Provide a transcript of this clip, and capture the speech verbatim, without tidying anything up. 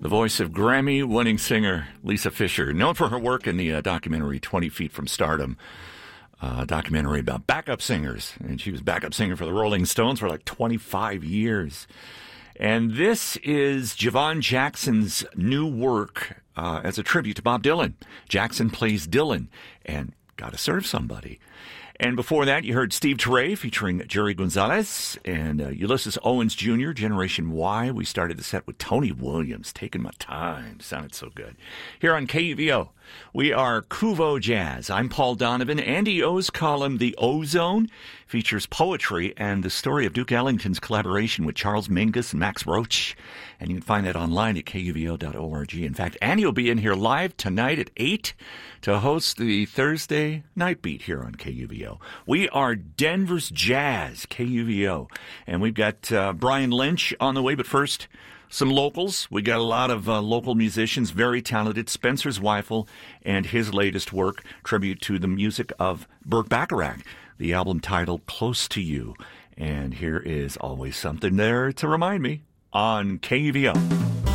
the voice of Grammy-winning singer Lisa Fischer, known for her work in the uh, documentary twenty feet from Stardom, a documentary about backup singers. And she was backup singer for the Rolling Stones for like twenty-five years. And this is Javon Jackson's new work uh, as a tribute to Bob Dylan. Jackson plays Dylan, and gotta serve somebody. And before that, you heard Steve Teray featuring Jerry Gonzalez and uh, Ulysses Owens Junior, Generation Y. We started the set with Tony Williams, Taking My Time. Sounded so good. Here on K U V O, we are Kuvo Jazz. I'm Paul Donovan. Andy O's column, The Ozone, features poetry and the story of Duke Ellington's collaboration with Charles Mingus and Max Roach. And you can find that online at K U V O dot org. In fact, Andy will be in here live tonight at eight to host the Thursday Night Beat here on K U V O. We are Denver's Jazz, K U V O. And we've got uh, Brian Lynch on the way, but first, some locals. We got a lot of uh, local musicians, very talented. Spencer Zweifel and his latest work, tribute to the music of Burt Bacharach, the album titled Close to You. And here is Always Something There to Remind Me on K U V O.